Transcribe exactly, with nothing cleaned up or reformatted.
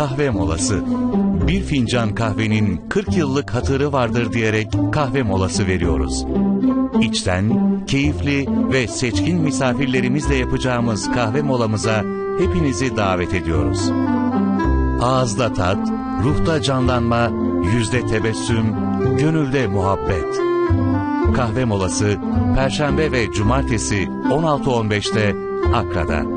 Kahve molası. Bir fincan kahvenin kırk yıllık hatırı vardır diyerek kahve molası veriyoruz. İçten, keyifli ve seçkin misafirlerimizle yapacağımız kahve molamıza hepinizi davet ediyoruz. Ağızda tat, ruhta canlanma, yüzde tebessüm, gönülde muhabbet. Kahve molası Perşembe ve Cumartesi on altı on beşte Akra'da.